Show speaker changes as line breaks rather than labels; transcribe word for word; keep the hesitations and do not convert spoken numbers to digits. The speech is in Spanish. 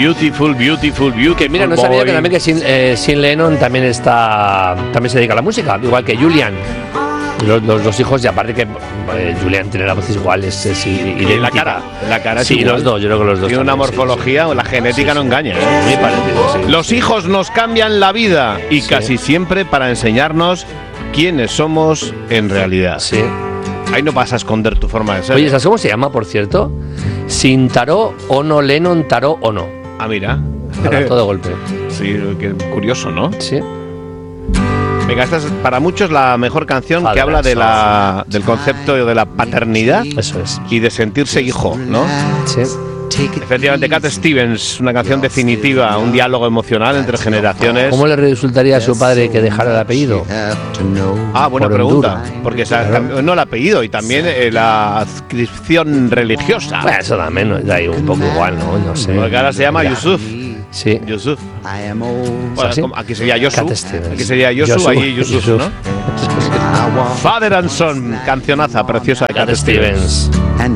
Beautiful, beautiful, beautiful.
Que mira, no
boy.
sabía que también que Sean, eh, Sean Lennon también está, también se dedica a la música, igual que Julian. Los, los dos hijos, y aparte que eh, Julian tiene la voz igual, es, es idéntica.
Y la cara, la cara es
sí,
igual.
los dos, yo creo que los dos.
Tiene una
también,
morfología,
sí, sí.
la genética
sí,
no
sí,
engaña.
sí,
¿eh?
muy parecido, sí.
Los hijos nos cambian la vida y
Sí.
casi siempre para enseñarnos quiénes somos en realidad.
Sí.
Ahí no vas a esconder tu forma de ser.
Oye, ¿sabes cómo se llama, por cierto? Sin Taró o no, Lennon, Taró o no.
Ah, mira.
Para todo de golpe.
Sí, qué curioso, ¿no?
Sí.
Venga, esta es para muchos la mejor canción
Father
que habla de
and
la, del concepto de la paternidad
Eso es.
y de sentirse hijo, ¿no?
Sí.
Efectivamente, Cat Stevens, una canción definitiva, un diálogo emocional entre generaciones.
¿Cómo le resultaría a su padre que dejara el apellido?
Ah, buena
Por
pregunta.
Honduras.
Porque esa-
Claro.
no el apellido y también eh, la adscripción religiosa.
Bueno, eso da menos, da ahí un poco igual, ¿no? No sé.
Porque ahora se llama
Ya.
Yusuf.
Sí.
Yusuf. Bueno,
¿Así?
como- aquí sería Yosu.
Cat Stevens.
Aquí sería Yosu,
Yosu.
allí Yusuf,
Yusuf.
¿no? Father and Son, cancionaza preciosa de Cat
Cat
Stevens.
Stevens.